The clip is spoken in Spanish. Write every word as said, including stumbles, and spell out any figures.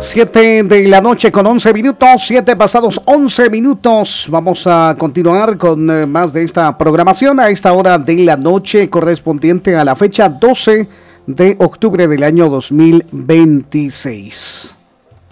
Siete de la noche con once minutos, siete pasados once minutos. Vamos a continuar con eh, más de esta programación a esta hora de la noche correspondiente a la fecha doce de octubre del año dos mil veintiséis.